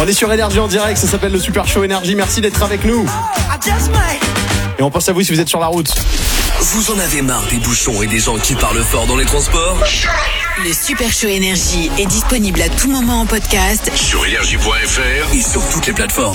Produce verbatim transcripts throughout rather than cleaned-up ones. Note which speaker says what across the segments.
Speaker 1: On est sur Énergie en direct, ça s'appelle le Super Show Énergie. Merci d'être avec nous. Et on pense à vous si vous êtes sur la route.
Speaker 2: Vous en avez marre des bouchons et des gens qui parlent fort dans les transports ?
Speaker 3: Le Super Show Énergie est disponible à tout moment en podcast
Speaker 2: sur énergie point f r et sur toutes les plateformes.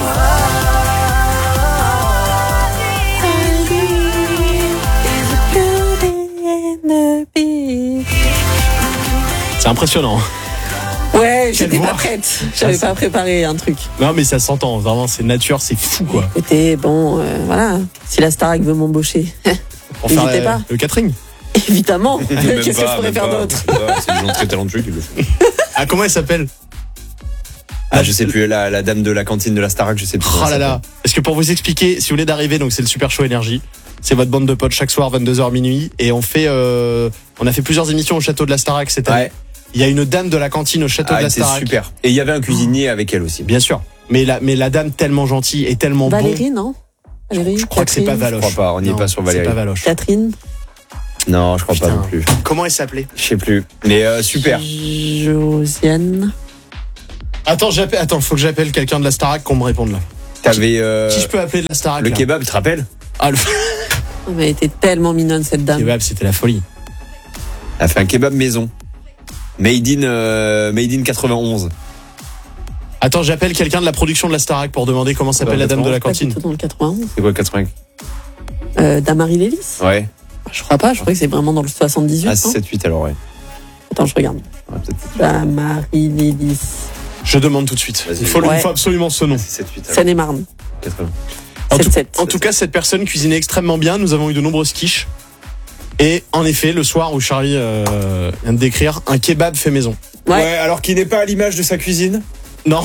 Speaker 1: C'est impressionnant.
Speaker 4: Ouais, j'étais
Speaker 1: voix.
Speaker 4: pas prête. J'avais pas préparé un truc.
Speaker 1: Non mais ça s'entend, vraiment c'est nature, c'est fou quoi.
Speaker 4: Écoutez, bon, euh, voilà. Si la Starac veut m'embaucher,
Speaker 1: Pour faire
Speaker 4: n'hésitez
Speaker 1: euh,
Speaker 4: pas.
Speaker 1: le catering.
Speaker 4: Évidemment.
Speaker 5: Même
Speaker 4: Qu'est-ce que je
Speaker 5: pas,
Speaker 4: pourrais
Speaker 5: même
Speaker 4: faire
Speaker 5: pas.
Speaker 4: d'autre?
Speaker 5: C'est des gens très talentueux qui le font.
Speaker 1: Ah comment elle s'appelle?
Speaker 5: Ah, je sais plus, la, la dame de la cantine de la Starac, je sais plus.
Speaker 1: Oh là là. Parce que pour vous expliquer, si vous voulez d'arriver, donc c'est le Super Show Énergie. C'est votre bande de potes chaque soir vingt-deux heures minuit et on fait euh, on a fait plusieurs émissions au château de la Starac cette année.
Speaker 5: Ouais.
Speaker 1: Il y a une dame de la cantine au château
Speaker 5: Ah,
Speaker 1: de la
Speaker 5: c'est
Speaker 1: Starac.
Speaker 5: super. Et il y avait un cuisinier avec elle aussi.
Speaker 1: Bien sûr. Mais la mais la dame tellement gentille et tellement
Speaker 4: Valérie, non? Valérie,
Speaker 1: bon. Je crois que c'est pas
Speaker 4: Catherine,
Speaker 1: Valoche.
Speaker 5: Je crois pas, on n'y est
Speaker 1: Non,
Speaker 5: pas sur Valérie.
Speaker 1: C'est pas Valoche.
Speaker 4: Catherine,
Speaker 5: Non, je crois
Speaker 1: Putain.
Speaker 5: pas non plus.
Speaker 1: Comment elle s'appelait?
Speaker 5: Je sais plus. Mais euh, super.
Speaker 4: Josiane.
Speaker 1: Attends, j'appelle attends, faut que j'appelle quelqu'un de la Starac qu'on me réponde là.
Speaker 5: T'avais euh,
Speaker 1: Qui je peux appeler de la Starac?
Speaker 5: le
Speaker 1: là
Speaker 5: kebab, tu te rappelles?
Speaker 1: Ah le
Speaker 4: Oh, mais elle était tellement mignonne, cette dame.
Speaker 1: kebab, c'était la folie.
Speaker 5: Elle a fait un kebab maison. Made in, euh, made in quatre-vingt-onze.
Speaker 1: Attends, j'appelle quelqu'un de la production de la Starac pour demander comment s'appelle la dame de la
Speaker 4: Pas du
Speaker 1: cantine.
Speaker 4: tout dans le quatre-vingt-onze.
Speaker 5: C'est quoi, quatre-vingts?
Speaker 4: Euh, Damary Lélis?
Speaker 5: Ouais.
Speaker 4: Je crois pas, je crois que c'est vraiment dans le soixante-dix-huit.
Speaker 5: Ah,
Speaker 4: non
Speaker 5: sept huit alors, ouais.
Speaker 4: Attends, je regarde.
Speaker 5: Ouais, peut-être
Speaker 4: Damary Lélis.
Speaker 1: Je demande tout de suite.
Speaker 5: Vas-y.
Speaker 1: Il faut, le-
Speaker 4: Ouais.
Speaker 1: il faut absolument ce nom.
Speaker 5: sept huit alors.
Speaker 4: Seine-et-Marne.
Speaker 5: quatre-vingts.
Speaker 1: En tout,
Speaker 4: sept sept.
Speaker 1: en tout cas, cette personne cuisinait extrêmement bien. Nous avons eu de nombreuses quiches. Et en effet, le soir où Charlie euh, vient de décrire, un kebab fait maison.
Speaker 4: Ouais.
Speaker 5: Ouais, alors qu'il n'est pas à l'image de sa cuisine.
Speaker 1: Non.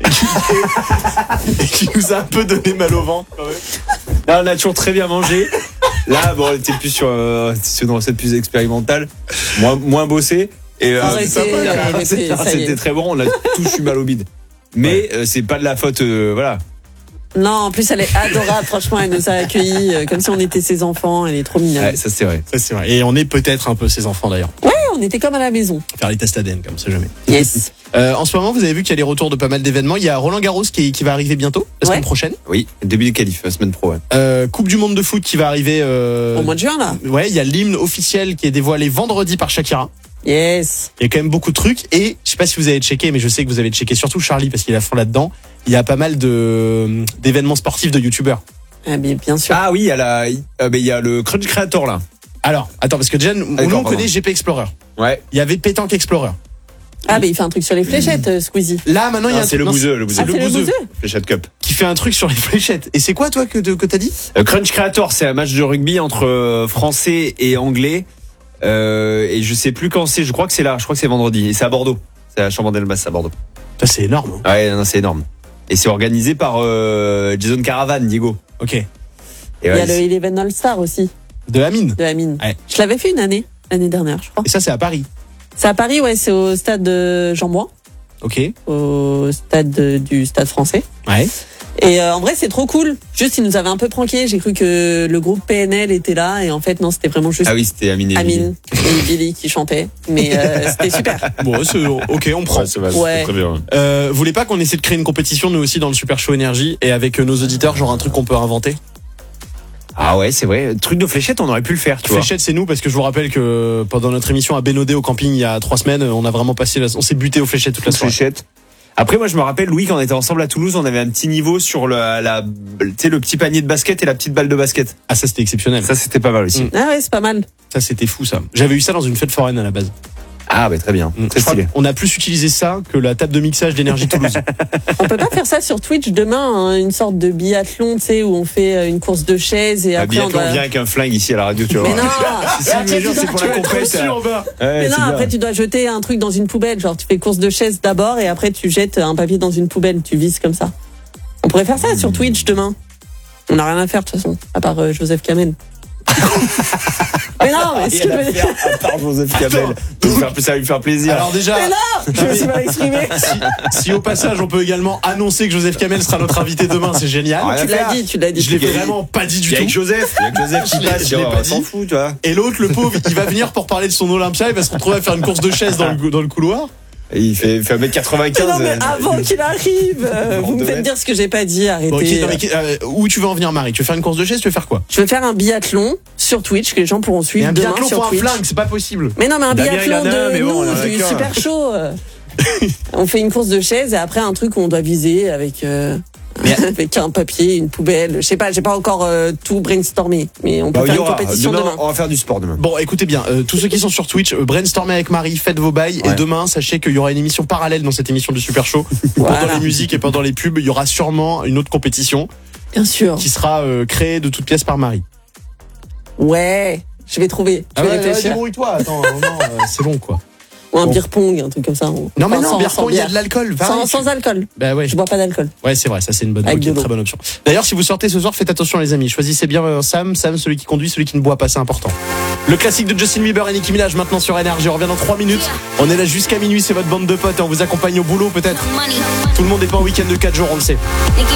Speaker 1: Et qui nous a un peu donné mal au ventre quand même.
Speaker 5: Là, on a toujours très bien mangé. Là, bon, on était plus sur, euh, sur une recette plus expérimentale, moins, moins bossée. Et euh,
Speaker 4: Arrêtez,
Speaker 5: c'est sympa,
Speaker 4: arrêtez,
Speaker 5: c'était-
Speaker 4: ça y est.
Speaker 5: c'était très bon. On a tous eu mal au bide. Mais euh, c'est pas de la faute, euh, voilà.
Speaker 4: Non, en plus, elle est adorable. Franchement, elle nous a accueillis euh, comme si on était ses enfants. Elle est trop mignonne.
Speaker 5: Ouais, ça c'est vrai.
Speaker 1: Ça, c'est vrai. Et on est peut-être un peu ses enfants d'ailleurs.
Speaker 4: Ouais, on était comme à la maison.
Speaker 1: Faire les tests A D N, comme ça jamais.
Speaker 4: Yes.
Speaker 1: Euh, en ce moment, vous avez vu qu'il y a les retours de pas mal d'événements. Il y a Roland Garros qui, qui va arriver bientôt, la semaine
Speaker 4: Ouais.
Speaker 1: prochaine.
Speaker 5: Oui, début du qualif, la semaine pro. Ouais.
Speaker 1: Euh, Coupe du monde de foot qui va arriver. Euh...
Speaker 4: Au mois de juin, là.
Speaker 1: Ouais, il y a l'hymne officiel qui est dévoilé vendredi par Shakira.
Speaker 4: Yes.
Speaker 1: Il y a quand même beaucoup de trucs et je sais pas si vous avez checké, mais je sais que vous avez checké surtout Charlie parce qu'il est à fond là-dedans. Il y a pas mal de d'événements sportifs de youtubeurs.
Speaker 4: Ah, bien, bien sûr.
Speaker 5: Ah oui, il y a la, euh, ben, il y a le Crunch Creator là.
Speaker 1: Alors, attends parce que déjà nous, nous,
Speaker 5: d'accord,
Speaker 1: on connaît
Speaker 5: pardon.
Speaker 1: G P Explorer.
Speaker 5: Ouais.
Speaker 1: Il y avait Pétanque Explorer.
Speaker 4: Ah, mais il fait un truc sur les fléchettes, euh, Squeezie.
Speaker 1: Là maintenant il y a
Speaker 5: Non,
Speaker 1: un
Speaker 5: c'est le
Speaker 1: non,
Speaker 5: bouseux, le bouseux.
Speaker 4: Ah, c'est le bouseux.
Speaker 5: Fléchette Cup.
Speaker 1: qui fait un truc sur les fléchettes. Et c'est quoi toi que que t'as dit?
Speaker 5: Euh, Crunch Creator, c'est un match de rugby entre euh, français et anglais. Euh, et je sais plus quand c'est. Je crois que c'est là. Je crois que c'est vendredi. Et c'est à Bordeaux. C'est à Chambord-Delmas, à Bordeaux.
Speaker 1: Ça c'est énorme. hein.
Speaker 5: Ouais, non, c'est énorme. Et c'est organisé par euh, Jason Caravan, Diego.
Speaker 1: Ok.
Speaker 5: Et
Speaker 4: Il y
Speaker 5: ouais,
Speaker 4: a le
Speaker 5: c'est-
Speaker 4: Eleven All-Star aussi,
Speaker 1: De Amine.
Speaker 4: de Amine.
Speaker 1: Ouais.
Speaker 4: Je l'avais fait une année, l'année dernière, je crois.
Speaker 1: Et ça c'est à Paris.
Speaker 4: C'est à Paris, ouais, c'est au stade de Jean-Bouin,
Speaker 1: Ok.
Speaker 4: au stade de- du stade français.
Speaker 1: Ouais.
Speaker 4: Et euh, en vrai, c'est trop cool. Juste, ils nous avaient un peu pranké. J'ai cru que le groupe P N L était là. Et en fait, non, c'était vraiment juste
Speaker 5: Ah oui, c'était Amine et
Speaker 4: Amine et Billy qui chantaient. Mais euh, c'était super.
Speaker 1: Bon, c'est ok, on prend.
Speaker 5: Ouais, c'est vrai,
Speaker 4: Ouais.
Speaker 5: c'est très bien.
Speaker 1: Euh, vous voulez pas qu'on essaie de créer une compétition nous aussi dans le Super Show Énergie et avec euh, nos auditeurs, genre un truc qu'on peut inventer?
Speaker 5: Ah ouais, c'est vrai. Truc de fléchette, on aurait pu le faire, tu vois.
Speaker 1: Fléchette, c'est nous parce que je vous rappelle que pendant notre émission à Bénodet au camping il y a trois semaines, on a vraiment passé, la... on s'est buté aux fléchettes toute la soirée.
Speaker 5: Fléchette. Après, moi, je me rappelle, Louis, quand on était ensemble à Toulouse, on avait un petit niveau sur le, la, tu sais, le petit panier de basket et la petite balle de basket.
Speaker 1: Ah ça c'était exceptionnel.
Speaker 5: Ça, c'était pas mal aussi.
Speaker 1: Mm.
Speaker 4: Ah ouais, c'est pas mal.
Speaker 1: Ça c'était fou ça. J'avais eu ça dans une fête foraine à la base.
Speaker 5: Ah, bah, très bien.
Speaker 1: Mm.
Speaker 5: Très
Speaker 1: Je crois
Speaker 5: stylé.
Speaker 1: qu'on a plus utilisé ça que la table de mixage d'Énergie Toulouse.
Speaker 4: On peut pas faire ça sur Twitch demain, hein, une sorte de biathlon, tu sais, où on fait euh, une course de chaises et
Speaker 5: Ah,
Speaker 4: après on
Speaker 5: biathlon,
Speaker 4: doit.
Speaker 5: on vient avec un flingue ici à la radio, tu vois.
Speaker 4: Mais non.
Speaker 5: Si, si, mais genre, c'est pour la compète.
Speaker 1: Reçu en bas.
Speaker 5: Ouais,
Speaker 4: Mais non,
Speaker 5: c'est bien.
Speaker 4: après tu dois jeter un truc dans une poubelle. Genre tu fais course de chaises d'abord et après tu jettes un papier dans une poubelle. Tu vises comme ça. On pourrait faire ça sur Twitch demain. On n'a rien à faire de toute façon, à part euh, Joseph Kamel. Mais non, mais ce que je veux dire.
Speaker 5: À part Joseph Kamel. Ça va lui faire plaisir.
Speaker 1: Alors déjà,
Speaker 4: Mais non, je me suis mal exprimé.
Speaker 1: si, si au passage on peut également annoncer que Joseph Kamel sera notre invité demain, c'est génial.
Speaker 5: Ouais.
Speaker 4: Tu l'as dit, tu l'as dit.
Speaker 1: Je l'ai vraiment pas dit du
Speaker 5: Il y a que
Speaker 1: tout.
Speaker 5: Joseph. Il y a que Joseph
Speaker 1: Je
Speaker 5: qui
Speaker 1: l'ai-
Speaker 5: passe.
Speaker 1: je l'ai
Speaker 5: genre,
Speaker 1: pas
Speaker 5: on s'en
Speaker 1: dit.
Speaker 5: fout, tu vois.
Speaker 1: Et l'autre, le pauvre, il va venir pour parler de son Olympia, il va se retrouver à faire une course de chaises dans le, dans le couloir.
Speaker 5: Il fait, il fait un mètre
Speaker 4: Mais
Speaker 5: quatre-vingt-quinze.
Speaker 4: non, mais avant qu'il arrive, euh, vous me faites dire ce que j'ai pas dit, arrêtez.
Speaker 1: Bon, ok, non, mais, euh, où tu veux en venir, Marie? Tu veux faire une course de chaise? Tu veux faire quoi?
Speaker 4: Je vais faire un biathlon sur Twitch que les gens pourront
Speaker 1: Mais
Speaker 4: suivre
Speaker 1: un
Speaker 4: demain
Speaker 1: biathlon
Speaker 4: sur
Speaker 1: pour un
Speaker 4: Twitch.
Speaker 1: flingue, c'est pas possible.
Speaker 4: Mais non, mais un
Speaker 5: Damien,
Speaker 4: biathlon
Speaker 5: il en a un,
Speaker 4: de
Speaker 5: mais bon,
Speaker 4: nous,
Speaker 5: on en a
Speaker 4: du
Speaker 5: qu'un.
Speaker 4: super chaud. euh. On fait une course de chaise et après un truc où on doit viser avec euh, avec un papier, une poubelle. Je sais pas, j'ai pas encore euh, tout brainstormé, mais on peut
Speaker 5: Bah, il
Speaker 4: faire
Speaker 5: y
Speaker 4: une
Speaker 5: aura.
Speaker 4: compétition
Speaker 5: Demain,
Speaker 4: demain.
Speaker 5: on va faire du sport demain.
Speaker 1: Bon, écoutez bien, euh, tous ceux qui sont sur Twitch, euh, brainstormez avec Marie, faites vos bails,
Speaker 5: Ouais.
Speaker 1: et demain, sachez qu'il y aura une émission parallèle dans cette émission du Super Show.
Speaker 4: Voilà.
Speaker 1: Pendant les musiques et pendant les pubs, il y aura sûrement une autre compétition
Speaker 4: Bien sûr.
Speaker 1: qui sera euh, créée de toutes pièces par Marie.
Speaker 4: Ouais, je vais trouver. Je vais réfléchir.
Speaker 1: débrouille-toi, attends, non, euh, c'est bon quoi.
Speaker 4: Ou un
Speaker 1: Bon.
Speaker 4: beer pong, un truc comme ça.
Speaker 1: Non, mais
Speaker 4: Enfin,
Speaker 1: non,
Speaker 4: sans-
Speaker 1: bière
Speaker 4: sans
Speaker 1: pong, il y a
Speaker 4: bière.
Speaker 1: de l'alcool.
Speaker 4: Sans,
Speaker 1: pareil.
Speaker 4: sans alcool.
Speaker 1: Bah ouais.
Speaker 4: Je bois pas d'alcool.
Speaker 1: Ouais, c'est vrai, ça c'est une bonne,
Speaker 4: Avec
Speaker 1: ok,
Speaker 4: de l'eau.
Speaker 1: très bonne option. D'ailleurs, si vous sortez ce soir, faites attention les amis. Choisissez bien euh, Sam, Sam, celui qui conduit, celui qui ne boit pas, c'est important. Le classique de Justin Bieber et Nicki Minaj maintenant sur Énergie. On revient dans trois minutes. On est là jusqu'à minuit, c'est votre bande de potes et on vous accompagne au boulot peut-être. Tout le monde n'est pas en week-end de quatre jours, on le sait.
Speaker 6: Nicki